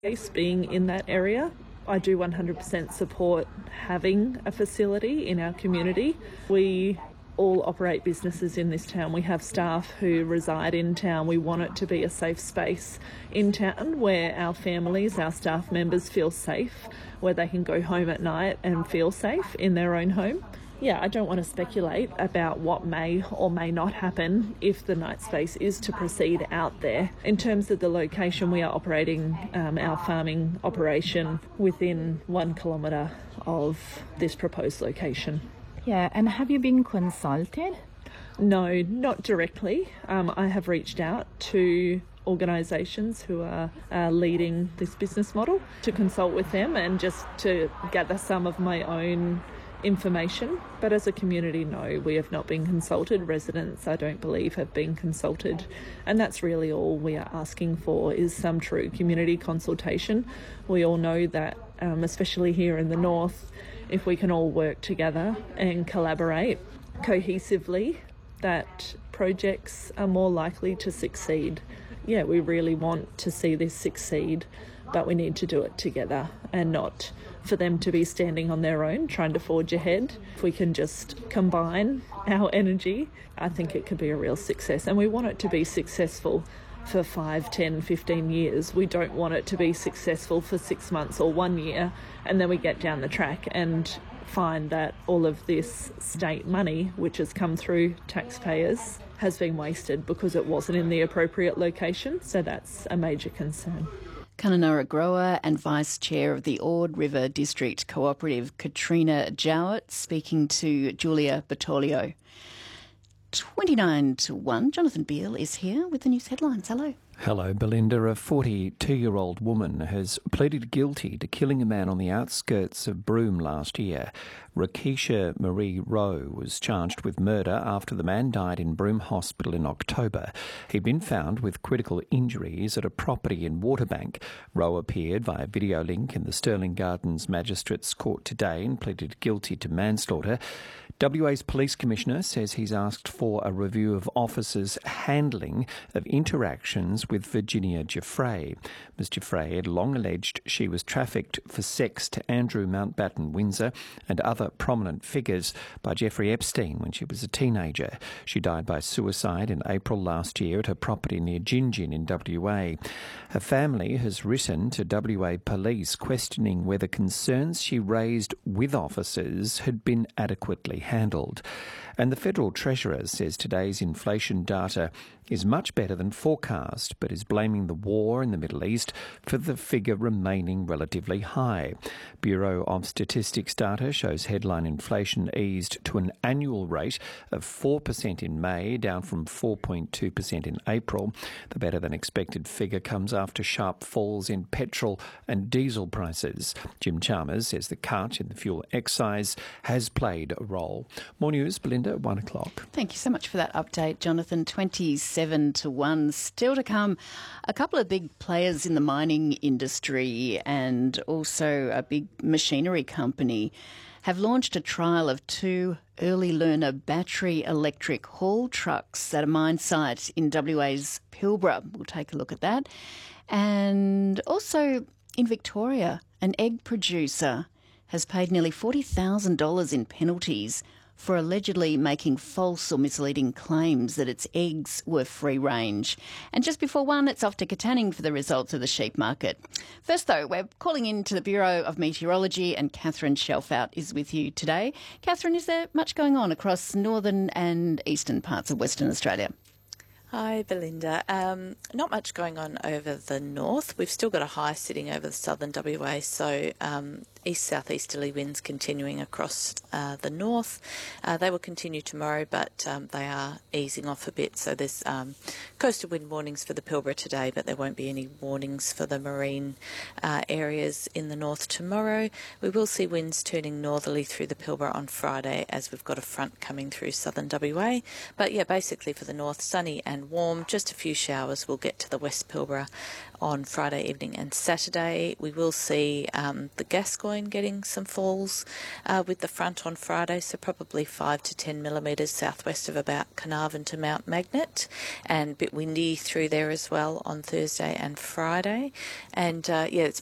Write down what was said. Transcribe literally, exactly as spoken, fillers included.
Being in that area, I do one hundred percent support having a facility in our community. We all operate businesses in this town. We have staff who reside in town. We want it to be a safe space in town where our families, our staff members feel safe, where they can go home at night and feel safe in their own home. Yeah, I don't want to speculate about what may or may not happen if the night space is to proceed out there. In terms of the location, we are operating um, our farming operation within one kilometre of this proposed location. Yeah, and have you been consulted? No, not directly. Um, I have reached out to organisations who are uh, leading this business model to consult with them and just to gather some of my own information, but as a community, no, we have not been consulted. Residents, I don't believe, have been consulted, and that's really all we are asking for, is some true community consultation. We all know that, um, especially here in the north, if we can all work together and collaborate cohesively, that projects are more likely to succeed. Yeah, we really want to see this succeed, but we need to do it together and not for them to be standing on their own trying to forge ahead. If we can just combine our energy, I think it could be a real success. And we want it to be successful for five, ten, fifteen years. We don't want it to be successful for six months or one year and then we get down the track and find that all of this state money, which has come through taxpayers, has been wasted because it wasn't in the appropriate location. So that's a major concern. Kununurra grower and Vice Chair of the Ord River District Cooperative, Katrina Jowett, speaking to Julia Bertoglio. twenty-nine to one, Jonathan Beale is here with the news headlines. Hello. Hello, Belinda. A forty-two-year-old woman has pleaded guilty to killing a man on the outskirts of Broome last year. Rakisha Marie Rowe was charged with murder after the man died in Broome Hospital in October. He'd been found with critical injuries at a property in Waterbank. Rowe appeared via video link in the Stirling Gardens Magistrates Court today and pleaded guilty to manslaughter. W A's Police Commissioner says he's asked for a review of officers' handling of interactions with Virginia Giuffre. Miz Giuffre had long alleged she was trafficked for sex to Andrew Mountbatten Windsor and other prominent figures by Jeffrey Epstein when she was a teenager. She died by suicide in April last year at her property near Gingin in W A. Her family has written to W A Police questioning whether concerns she raised with officers had been adequately handled. And the Federal Treasurer says today's inflation data is much better than forecast, but is blaming the war in the Middle East for the figure remaining relatively high. Bureau of Statistics data shows headline inflation eased to an annual rate of four percent in May, down from four point two percent in April. The better-than-expected figure comes after sharp falls in petrol and diesel prices. Jim Chalmers says the cut in the fuel excise has played a role. More news, Belinda, at one o'clock. Thank you so much for that update, Jonathan. twenty-seven to one. Still to come, a couple of big players in the mining industry and also a big machinery company have launched a trial of two early learner battery electric haul trucks at a mine site in W A's Pilbara. We'll take a look at that. And also in Victoria, an egg producer has paid nearly forty thousand dollars in penalties for allegedly making false or misleading claims that its eggs were free range. And just before one, it's off to Katanning for the results of the sheep market. First, though, we're calling in to the Bureau of Meteorology, and Catherine Shelfout is with you today. Catherine, is there much going on across northern and eastern parts of Western Australia? Hi, Belinda. Um, not much going on over the north. We've still got a high sitting over the southern W A, so um, east-southeasterly winds continuing across uh, the north. Uh, they will continue tomorrow, but um, they are easing off a bit. So there's um, coastal wind warnings for the Pilbara today, but there won't be any warnings for the marine uh, areas in the north tomorrow. We will see winds turning northerly through the Pilbara on Friday as we've got a front coming through southern W A. But yeah, basically for the north, sunny and warm. Just a few showers will get to the West Pilbara on Friday evening and Saturday. We will see um, the Gascoyne getting some falls uh, with the front on Friday, so probably five to ten millimetres southwest of about Carnarvon to Mount Magnet, and a bit windy through there as well on Thursday and Friday. And uh, yeah, it's